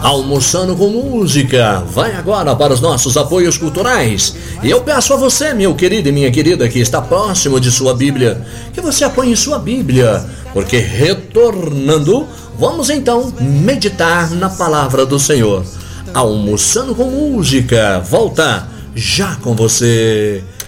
Almoçando com Música vai agora para os nossos apoios culturais. E eu peço a você, meu querido e minha querida, que está próximo de sua Bíblia, que você apanhe sua Bíblia, porque retornando, vamos então meditar na palavra do Senhor. Almoçando com Música volta já com você.